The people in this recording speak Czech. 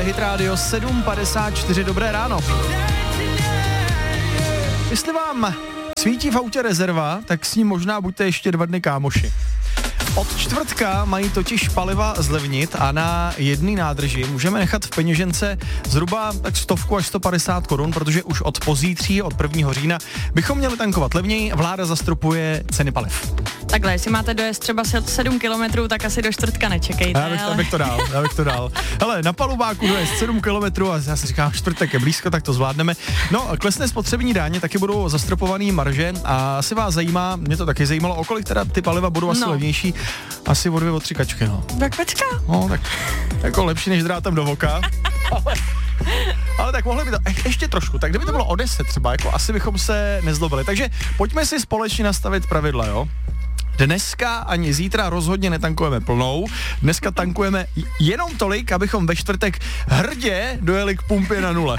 je Hit Radio 7:54, dobré ráno. Jestli vám svítí v autě rezerva, tak s ní možná buďte ještě 2 dny kámoši. Od čtvrtka mají totiž paliva zlevnit a na jedné nádrži můžeme nechat v peněžence zhruba tak 100 až 150 korun, protože už od pozítří, od 1. října, bychom měli tankovat levněji, vláda zastropuje ceny paliv. Takhle, jestli máte dojezd třeba 7 kilometrů, tak asi do čtvrtka nečekejte. Já bych to dal. Hele, na palubáku dojezd 7 kilometrů a já si říkám, čtvrtek je blízko, tak to zvládneme. No, klesne spotřební daně, taky budou zastropovaný marže a asi vás zajímá, mě to taky zajímalo, o kolik teda ty paliva budou asi levnější. Asi o 2, o 3 kačky, no. Tak počká. No, tak jako lepší, než drátem do voka. Ale tak mohli by to ještě trošku, tak kdyby to bylo o 10 třeba, jako asi bychom se nezlobili. Takže pojďme si společně nastavit pravidla, jo? Dneska ani zítra rozhodně netankujeme plnou, dneska tankujeme jenom tolik, abychom ve čtvrtek hrdě dojeli k pumpě na 0.